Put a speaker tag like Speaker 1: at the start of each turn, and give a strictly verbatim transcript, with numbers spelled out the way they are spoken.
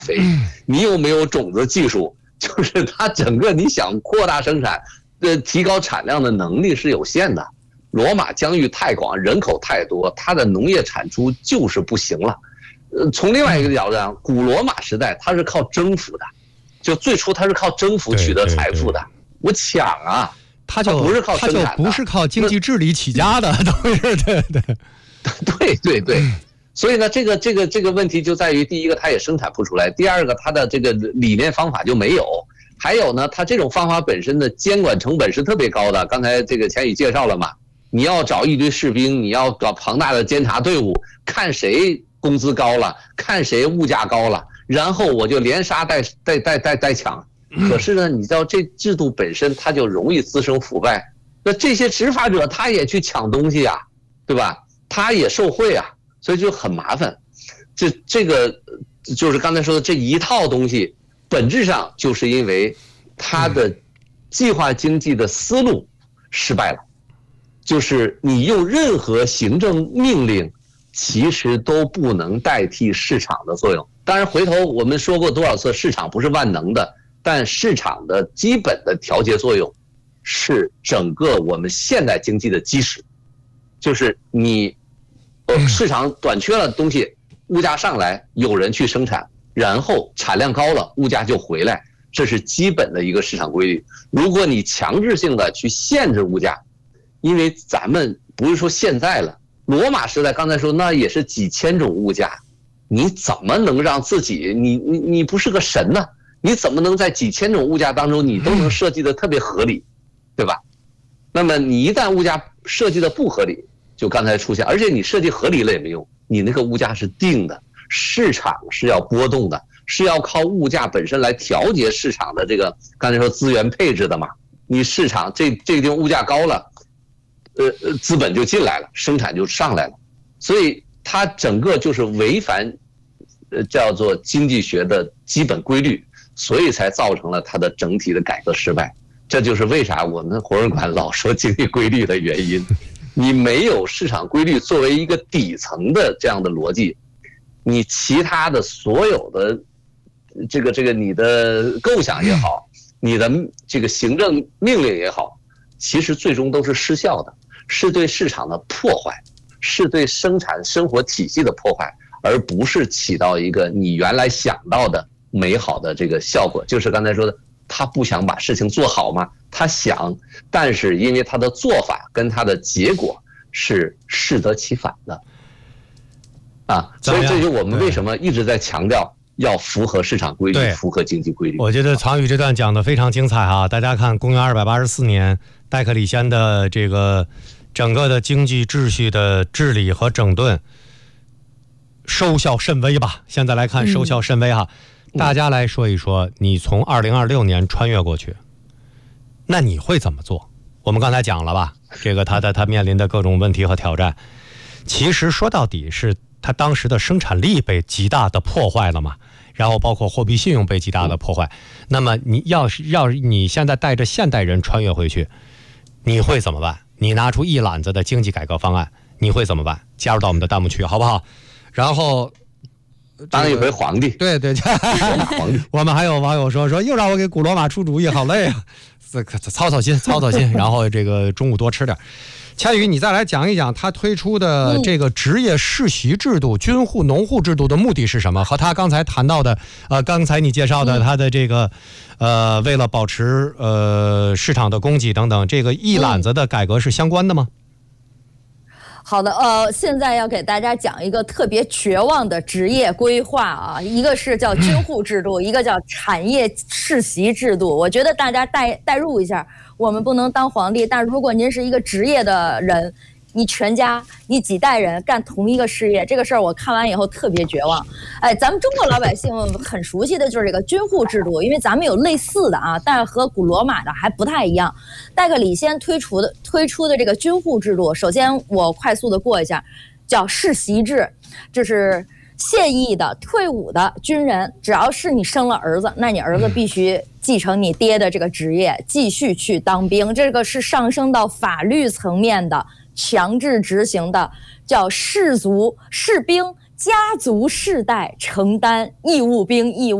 Speaker 1: 肥，你有没有种子技术？就是它整个你想扩大生产，呃，提高产量的能力是有限的。罗马疆域太广，人口太多，它的农业产出就是不行了。呃，从另外一个角度讲，古罗马时代它是靠征服的，就最初它是靠征服取得财富的。对对对，我抢啊，
Speaker 2: 它就
Speaker 1: 不是靠生产的，
Speaker 2: 它就不是靠经济治理起家的，都是对对
Speaker 1: 对对对。所以呢，这个这个这个问题就在于，第一个它也生产不出来，第二个它的这个理念方法就没有，还有呢，它这种方法本身的监管成本是特别高的。刚才这个钱宇介绍了嘛，你要找一堆士兵，你要搞庞大的监察队伍，看谁工资高了，看谁物价高了，然后我就连杀带带带带带抢。可是呢，你知道这制度本身它就容易滋生腐败，那这些执法者他也去抢东西啊，对吧？他也受贿啊。所以就很麻烦，这这个就是刚才说的这一套东西，本质上就是因为它的计划经济的思路失败了，就是你用任何行政命令，其实都不能代替市场的作用。当然，回头我们说过多少次，市场不是万能的，但市场的基本的调节作用是整个我们现代经济的基石，就是你。市场短缺了东西，物价上来，有人去生产，然后产量高了，物价就回来，这是基本的一个市场规律。如果你强制性的去限制物价，因为咱们不是说现在了，罗马时代刚才说那也是几千种物价，你怎么能让自己，你你你不是个神呢？你怎么能在几千种物价当中，你都能设计的特别合理，对吧？那么你一旦物价设计的不合理，就刚才出现，而且你设计合理了也没用，你那个物价是定的，市场是要波动的，是要靠物价本身来调节市场的这个刚才说资源配置的嘛。你市场这这个地方物价高了，呃，资本就进来了，生产就上来了，所以它整个就是违反，呃，叫做经济学的基本规律，所以才造成了它的整体的改革失败。这就是为啥我们活人馆老说经济规律的原因。你没有市场规律作为一个底层的这样的逻辑，你其他的所有的这个这个你的构想也好，你的这个行政命令也好，其实最终都是失效的，是对市场的破坏，是对生产生活体系的破坏，而不是起到一个你原来想到的美好的这个效果。就是刚才说的，他不想把事情做好吗？他想，但是因为他的做法跟他的结果是适得其反的，啊，所以这就是我们为什么一直在强调要符合市场规律，符合经济规律。
Speaker 2: 我觉得曹宇这段讲的非常精彩啊！大家看，公元二百八十四年，戴克里先的这个整个的经济秩序的治理和整顿，收效甚微吧？现在来看，收效甚微哈。嗯、大家来说一说，你从二零二六年穿越过去。那你会怎么做？我们刚才讲了吧，这个他的他面临的各种问题和挑战，其实说到底是他当时的生产力被极大的破坏了嘛，然后包括货币信用被极大的破坏。那么你要是要是你现在带着现代人穿越回去，你会怎么办？你拿出一揽子的经济改革方案，你会怎么办？加入到我们的弹幕区好不好？然后
Speaker 1: 当一回皇帝，
Speaker 2: 对对，皇帝。我们还有网友说说又让我给古罗马出主意，好累啊！操操心，操操心。然后这个中午多吃点。千羽，你再来讲一讲他推出的这个职业世袭制度、军户、农户制度的目的是什么？和他刚才谈到的，呃，刚才你介绍的他的这个，呃，为了保持呃市场的供给等等，这个一揽子的改革是相关的吗？
Speaker 3: 好的，呃，现在要给大家讲一个特别绝望的职业规划啊，一个是叫军户制度，一个叫产业世袭制度。我觉得大家代代入一下，我们不能当皇帝，但如果您是一个职业的人，你全家你几代人干同一个事业，这个事儿我看完以后特别绝望。哎，咱们中国老百姓很熟悉的就是这个军户制度，因为咱们有类似的啊，但是和古罗马的还不太一样。戴克里先推出的推出的这个军户制度，首先我快速的过一下，叫世袭制，就是现役的退伍的军人，只要是你生了儿子，那你儿子必须继承你爹的这个职业，继续去当兵。这个是上升到法律层面的强制执行的，叫士族士兵家族世代承担义务兵义务。